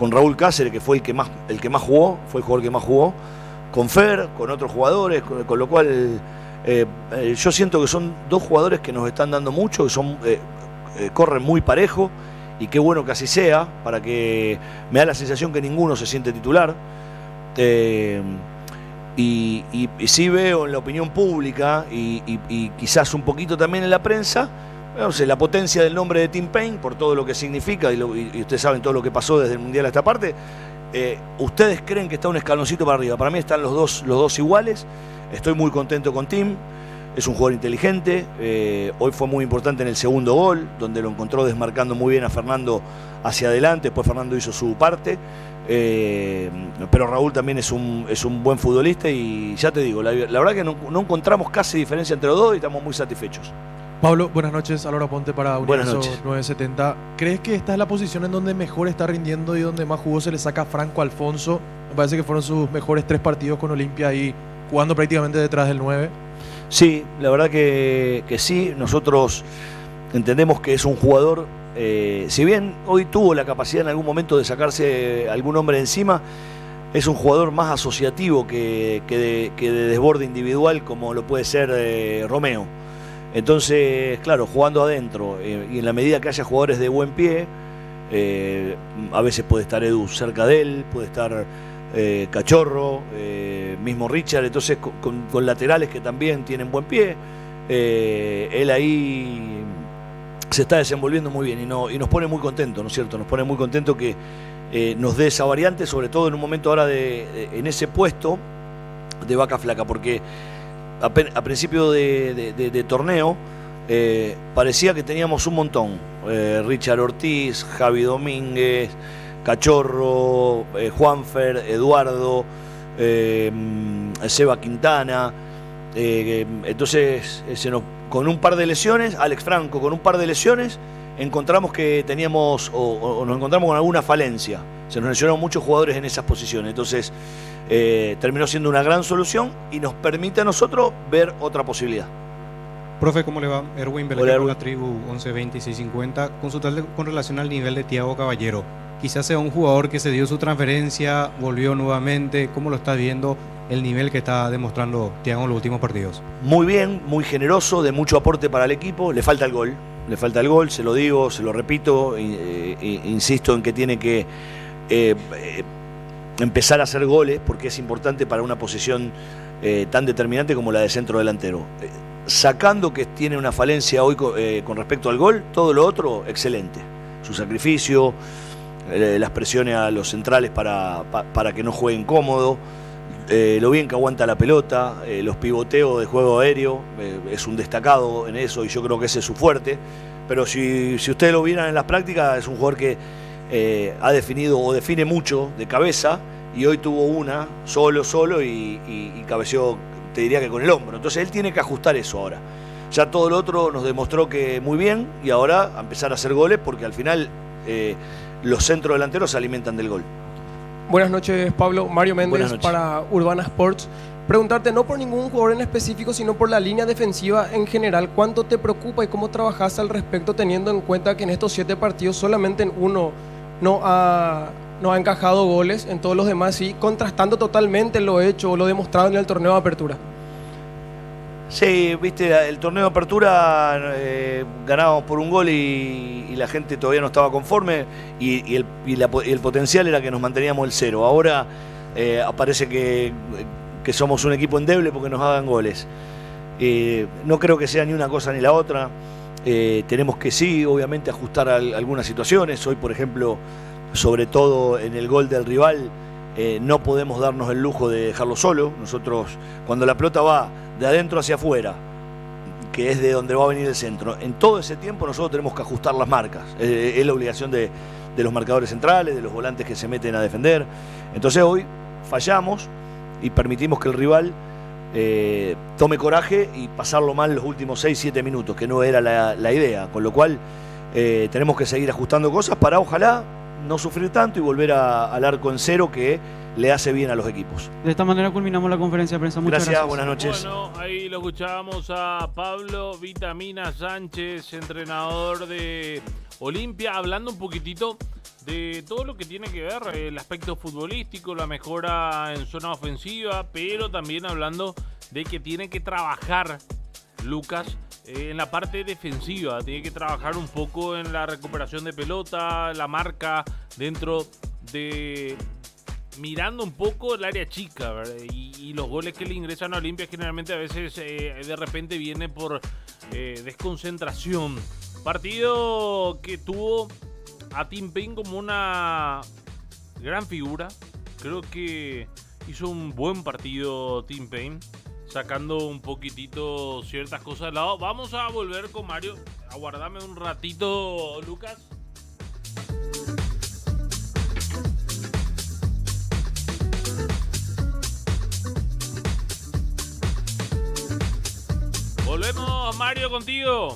con Raúl Cáceres, que fue el que más jugó, fue el jugador que más jugó, con Fer, con otros jugadores, con lo cual yo siento que son dos jugadores que nos están dando mucho, que son corren muy parejo, y qué bueno que así sea, para que me da la sensación que ninguno se siente titular. Y sí veo en la opinión pública y quizás un poquito también en la prensa, no sé, la potencia del nombre de Tim Payne por todo lo que significa y ustedes saben todo lo que pasó desde el Mundial a esta parte. ¿Ustedes creen que está un escaloncito para arriba? Para mí están los dos iguales. Estoy muy contento con Tim. Es un jugador inteligente. Hoy fue muy importante en el segundo gol, donde lo encontró desmarcando muy bien a Fernando hacia adelante. Después Fernando hizo su parte. Pero Raúl también es un buen futbolista y ya te digo, la verdad que no encontramos casi diferencia entre los dos y estamos muy satisfechos. Pablo, buenas noches. Álvaro Ponte para Universo 970. ¿Crees que esta es la posición en donde mejor está rindiendo y donde más jugó se le saca a Franco Alfonso? Me parece que fueron sus mejores 3 partidos con Olimpia y jugando prácticamente detrás del 9. Sí, la verdad que sí. Nosotros entendemos que es un jugador, si bien hoy tuvo la capacidad en algún momento de sacarse algún hombre encima, es un jugador más asociativo que de desborde individual, como lo puede ser Romeo. Entonces, claro, jugando adentro y en la medida que haya jugadores de buen pie, a veces puede estar Edu cerca de él, puede estar Cachorro, mismo Richard, entonces con laterales que también tienen buen pie, él ahí se está desenvolviendo muy bien y nos pone muy contentos, ¿no es cierto? Nos pone muy contentos que nos dé esa variante, sobre todo en un momento ahora en ese puesto de vaca flaca, porque a principio de torneo parecía que teníamos un montón. Richard Ortiz, Javi Domínguez, Cachorro, Juanfer, Eduardo, Seba Quintana. Entonces con un par de lesiones, Alex Franco con un par de lesiones, encontramos que teníamos o nos encontramos con alguna falencia. Se nos lesionaron muchos jugadores en esas posiciones. Entonces terminó siendo una gran solución y nos permite a nosotros ver otra posibilidad. Profe, ¿cómo le va? Erwin Belén por la tribu 1120-650. Consultarle con relación al nivel de Thiago Caballero. Quizás sea un jugador que se dio su transferencia, volvió nuevamente. ¿Cómo lo está viendo el nivel que está demostrando Thiago en los últimos partidos? Muy bien, muy generoso, de mucho aporte para el equipo. Le falta el gol, se lo digo, se lo repito. Insisto en que tiene que empezar a hacer goles porque es importante para una posición tan determinante como la de centro delantero. Sacando que tiene una falencia hoy con respecto al gol, todo lo otro, excelente. Su sacrificio, las presiones a los centrales para que no jueguen cómodo, lo bien que aguanta la pelota, los pivoteos de juego aéreo, es un destacado en eso y yo creo que ese es su fuerte. Pero si ustedes lo vieran en las prácticas, es un jugador que ha definido o define mucho de cabeza y hoy tuvo una solo y cabeceó, te diría que con el hombro. Entonces él tiene que ajustar eso ahora. Ya todo lo otro nos demostró que muy bien y ahora a empezar a hacer goles porque al final los centros delanteros se alimentan del gol. Buenas noches, Pablo. Mario Méndez para Urbana Sports. Preguntarte, no por ningún jugador en específico, sino por la línea defensiva en general, ¿cuánto te preocupa y cómo trabajas al respecto, teniendo en cuenta que en estos 7 partidos solamente en uno no ha encajado goles, en todos los demás sí, contrastando totalmente lo hecho o lo demostrado en el torneo de apertura? Sí, viste, el torneo de apertura ganábamos por un gol y la gente todavía no estaba conforme y el potencial era que nos manteníamos el 0. Ahora aparece que somos un equipo endeble porque nos hagan goles. No creo que sea ni una cosa ni la otra. Tenemos que sí, obviamente, ajustar algunas situaciones. Hoy, por ejemplo, sobre todo en el gol del rival, no podemos darnos el lujo de dejarlo solo. Nosotros, cuando la pelota va de adentro hacia afuera, que es de donde va a venir el centro, en todo ese tiempo nosotros tenemos que ajustar las marcas. Es la obligación de los marcadores centrales, de los volantes que se meten a defender. Entonces hoy fallamos y permitimos que el rival tome coraje y pasarlo mal los últimos 6-7 minutos, que no era la idea. Con lo cual tenemos que seguir ajustando cosas para ojalá no sufrir tanto y volver al arco en 0, que le hace bien a los equipos. De esta manera culminamos la conferencia de prensa. Muchas gracias. Buenas noches. Bueno, ahí lo escuchábamos a Pablo Vitamina Sánchez, entrenador de Olimpia, hablando un poquitito de todo lo que tiene que ver el aspecto futbolístico, la mejora en zona ofensiva, pero también hablando de que tiene que trabajar Lucas en la parte defensiva, tiene que trabajar un poco en la recuperación de pelota, la marca dentro de... mirando un poco el área chica, ¿verdad? Y los goles que le ingresan a Olimpia generalmente a veces de repente viene por desconcentración. Partido que tuvo a Tim Payne como una gran figura. Creo que hizo un buen partido Tim Payne, sacando un poquitito ciertas cosas de lado. Vamos a volver con Mario. Aguardame un ratito, Lucas. Volvemos, Mario, contigo.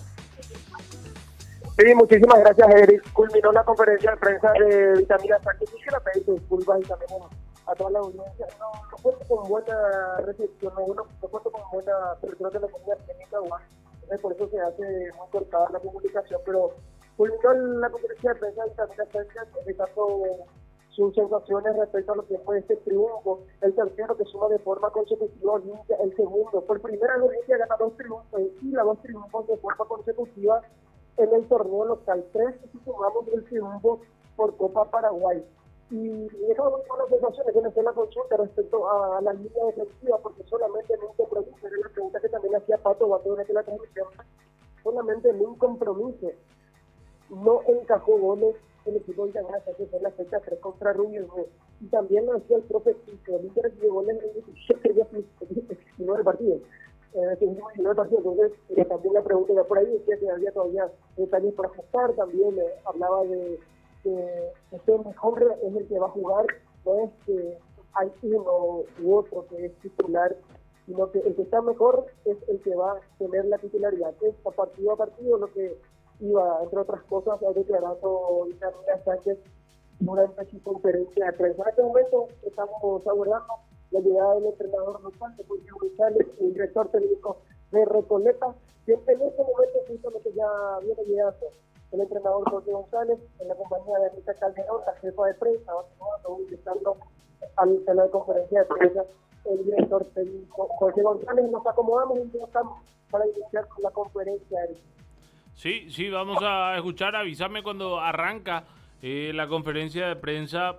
Sí, muchísimas gracias, Eric. Culminó la conferencia de prensa de Vitamina Sánchez. Quisiera pedir disculpas y también a toda la audiencia. No cuento con buena recepción, no cuento con buena apertura de la comunidad técnica, por eso se hace muy cortada la comunicación, pero culminó la conferencia de prensa de Vitamina Sánchez, explicando sus sensaciones respecto a lo que fue este triunfo, el tercero que suma de forma consecutiva Olimpia, el segundo. Por primera vez Olimpia gana 2 triunfos y la 2 triunfos de forma consecutiva en el torneo local, 3 si sumamos el triunfo por Copa Paraguay. Y esas son las sensaciones que me hace la consulta respecto a la línea defensiva, porque solamente en un compromiso, era la pregunta que también hacía Pato Bato durante la transmisión, solamente en un compromiso no encajó goles el equipo de Villagrasa, que fue la fecha 3 contra Rubio. Y también lo decía el profe que Olimpia recibió goles en 19 partidos. Entonces también la pregunta ya por ahí decía que había todavía detalles por ajustar. También hablaba de que este mejor es el que va a jugar, no es que hay uno u otro que es titular, sino que el que está mejor es el que va a tener la titularidad. Es partido a partido lo que iba, entre otras cosas, declarando Vitamina Sánchez durante su conferencia de prensa. En este momento estamos abordando la llegada del entrenador local de Jorge González, el director técnico de Recoleta, que en este momento justamente ya viene llegando el entrenador Jorge González en la compañía de Anita Calderón, la jefa de prensa, estando a la conferencia de prensa el director técnico Jorge González. Nos acomodamos y estamos para iniciar con la conferencia. Sí, vamos a escuchar, avísame cuando arranca la conferencia de prensa,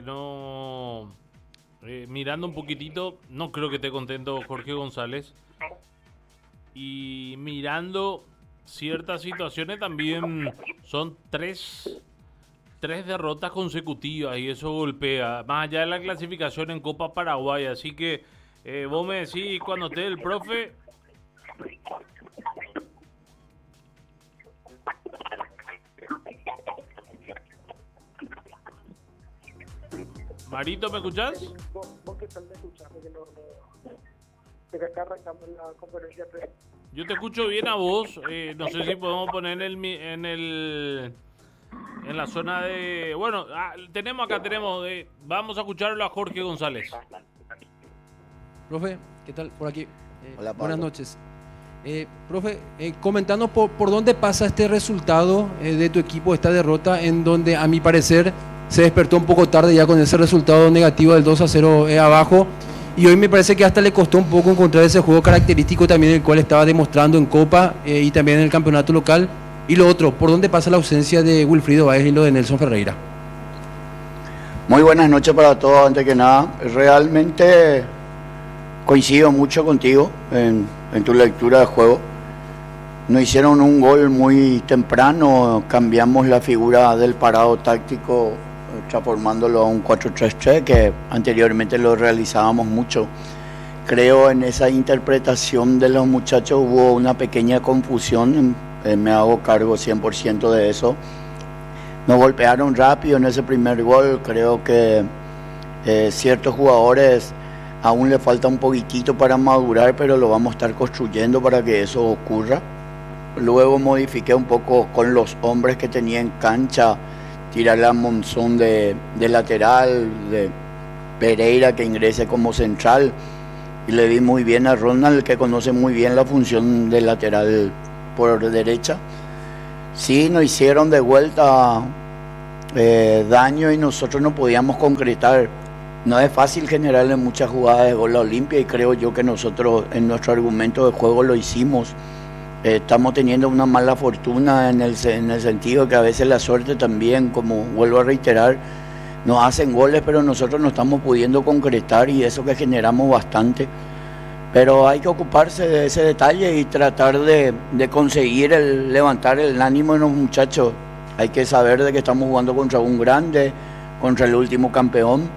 mirando un poquitito, no creo que esté contento Jorge González, y mirando ciertas situaciones también son tres derrotas consecutivas y eso golpea, más allá de la clasificación en Copa Paraguay, así que vos me decís cuando esté el profe. Marito, ¿me escuchás? ¿Vos qué tal me escuchás? Que acá arrancamos la conferencia de prensa. Yo te escucho bien a vos, no sé si podemos poner en la zona de... Bueno, tenemos, vamos a escucharlo a Jorge González. Profe, ¿qué tal? Por aquí. Hola, buenas noches. Profe, comentando por dónde pasa este resultado de tu equipo, esta derrota, en donde a mi parecer se despertó un poco tarde ya con ese resultado negativo del 2-0 abajo, y hoy me parece que hasta le costó un poco encontrar ese juego característico también el cual estaba demostrando en Copa y también en el campeonato local. Y lo otro, ¿por dónde pasa la ausencia de Wilfrido Báez y lo de Nelson Ferreira? Muy buenas noches para todos. Antes que nada, realmente coincido mucho contigo en tu lectura de juego. Nos hicieron un gol muy temprano, cambiamos la figura del parado táctico, transformándolo a un 4-3-3, que anteriormente lo realizábamos mucho. Creo en esa interpretación de los muchachos hubo una pequeña confusión, me hago cargo 100% de eso. Nos golpearon rápido en ese primer gol, creo que ciertos jugadores aún le falta un poquitito para madurar, pero lo vamos a estar construyendo para que eso ocurra. Luego modifiqué un poco con los hombres que tenía en cancha, tirarle a Monzón de lateral, de Pereira que ingrese como central, y le di muy bien a Ronald, que conoce muy bien la función del lateral por derecha. Sí, nos hicieron de vuelta daño y nosotros no podíamos concretar. No es fácil generarle muchas jugadas de gol a Olimpia y creo yo que nosotros en nuestro argumento de juego lo hicimos. Estamos teniendo una mala fortuna en el sentido que a veces la suerte también, como vuelvo a reiterar, nos hacen goles, pero nosotros no estamos pudiendo concretar y eso que generamos bastante. Pero hay que ocuparse de ese detalle y tratar de conseguir levantar el ánimo de los muchachos. Hay que saber de que estamos jugando contra un grande, contra el último campeón,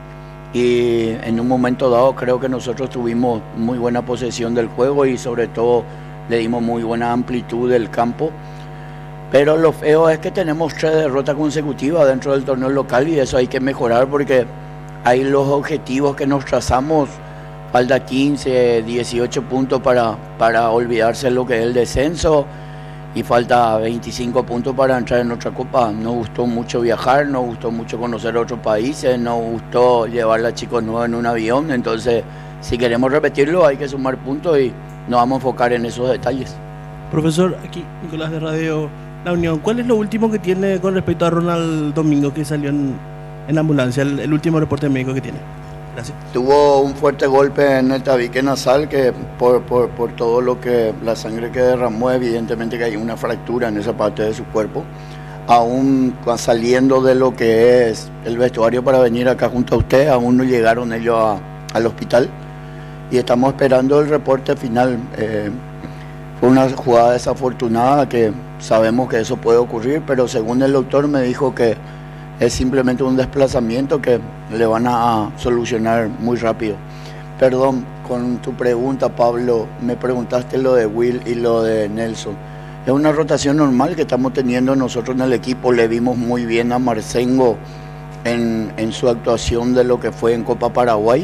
y en un momento dado creo que nosotros tuvimos muy buena posesión del juego y sobre todo le dimos muy buena amplitud del campo. Pero lo feo es que tenemos 3 derrotas consecutivas dentro del torneo local y eso hay que mejorar porque hay los objetivos que nos trazamos. Falta 15, 18 puntos para olvidarse lo que es el descenso y falta 25 puntos para entrar en otra copa. Nos gustó mucho viajar, nos gustó mucho conocer otros países, nos gustó llevar a chicos nuevos en un avión. Entonces, si queremos repetirlo, hay que sumar puntos y nos vamos a enfocar en esos detalles. Profesor, aquí Nicolás de Radio La Unión. ¿Cuál es lo último que tiene con respecto a Ronald Domingo que salió en ambulancia, el último reporte médico que tiene? Gracias. Tuvo un fuerte golpe en el tabique nasal que por todo lo que la sangre que derramó, evidentemente que hay una fractura en esa parte de su cuerpo. Aún saliendo de lo que es el vestuario para venir acá junto a usted, aún no llegaron ellos al hospital y estamos esperando el reporte final. Fue una jugada desafortunada que sabemos que eso puede ocurrir, pero según el doctor me dijo que es simplemente un desplazamiento que le van a solucionar muy rápido. Perdón, con tu pregunta, Pablo, me preguntaste lo de Will y lo de Nelson. Es una rotación normal que estamos teniendo nosotros en el equipo. Le vimos muy bien a Marcengo en su actuación de lo que fue en Copa Paraguay.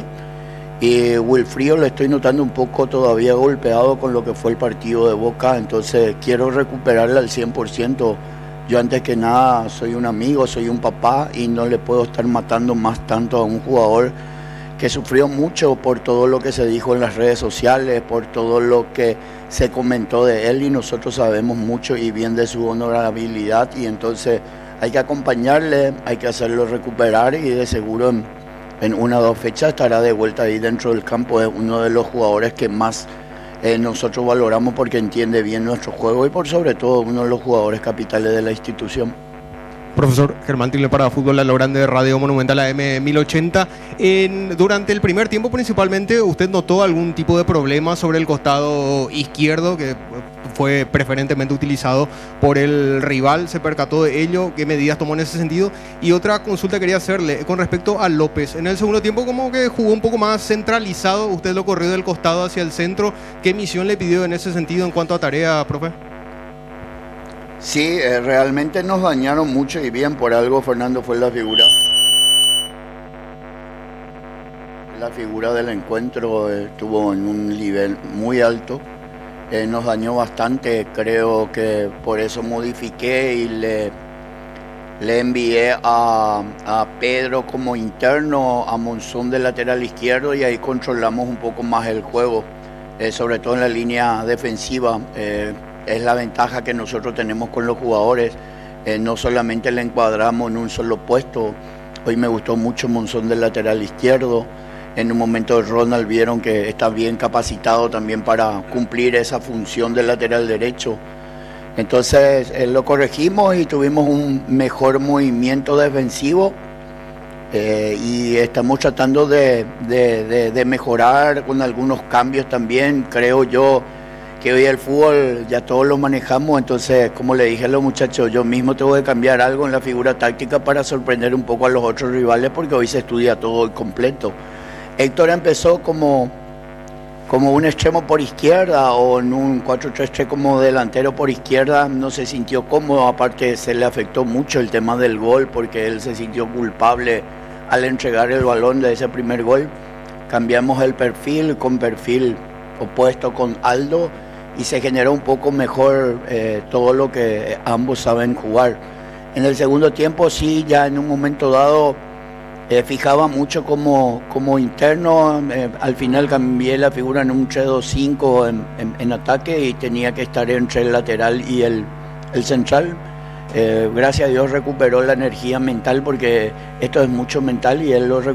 Y Wilfrío le estoy notando un poco todavía golpeado con lo que fue el partido de Boca, entonces quiero recuperarle al 100%. Yo antes que nada soy un amigo, soy un papá y no le puedo estar matando más tanto a un jugador que sufrió mucho por todo lo que se dijo en las redes sociales, por todo lo que se comentó de él y nosotros sabemos mucho y bien de su honorabilidad y entonces hay que acompañarle, hay que hacerlo recuperar y de seguro en 1 o 2 fechas estará de vuelta ahí dentro del campo. Es uno de los jugadores que más nosotros valoramos porque entiende bien nuestro juego y por sobre todo uno de los jugadores capitales de la institución. Profesor Germán Tilde para Fútbol, la grande de Radio Monumental AM 1080. Durante el primer tiempo principalmente, ¿usted notó algún tipo de problema sobre el costado izquierdo que fue preferentemente utilizado por el rival? ¿Se percató de ello? ¿Qué medidas tomó en ese sentido? Y otra consulta quería hacerle con respecto a López. En el segundo tiempo como que jugó un poco más centralizado, usted lo corrió del costado hacia el centro. ¿Qué misión le pidió en ese sentido en cuanto a tarea, profe? Sí, realmente nos dañaron mucho y bien, por algo Fernando fue la figura del encuentro, estuvo en un nivel muy alto, nos dañó bastante, creo que por eso modifiqué y le envié a Pedro como interno, a Monzón de lateral izquierdo y ahí controlamos un poco más el juego, sobre todo en la línea defensiva. Es la ventaja que nosotros tenemos con los jugadores, no solamente le encuadramos en un solo puesto. Hoy me gustó mucho Monzón del lateral izquierdo, en un momento Ronald vieron que está bien capacitado también para cumplir esa función del lateral derecho. Entonces lo corregimos y tuvimos un mejor movimiento defensivo y estamos tratando de mejorar con algunos cambios también, creo yo. Que hoy el fútbol ya todos lo manejamos, entonces como le dije a los muchachos, yo mismo tengo que cambiar algo en la figura táctica para sorprender un poco a los otros rivales porque hoy se estudia todo completo. Héctor empezó como un extremo por izquierda o en un 4-3-3 como delantero por izquierda, no se sintió cómodo, aparte se le afectó mucho el tema del gol porque él se sintió culpable al entregar el balón de ese primer gol. Cambiamos el perfil con perfil opuesto con Aldo y se generó un poco mejor todo lo que ambos saben jugar. En el segundo tiempo sí, ya en un momento dado fijaba mucho como interno, al final cambié la figura en un 3-2-5 en ataque y tenía que estar entre el lateral y el central. Gracias a Dios recuperó la energía mental, porque esto es mucho mental, y él lo recuperó.